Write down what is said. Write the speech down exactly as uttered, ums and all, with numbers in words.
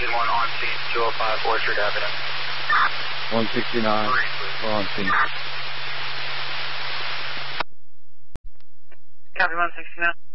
one on scene, two oh five Orchard Avenue. one sixty-nine, we're on scene. Copy one sixty-nine.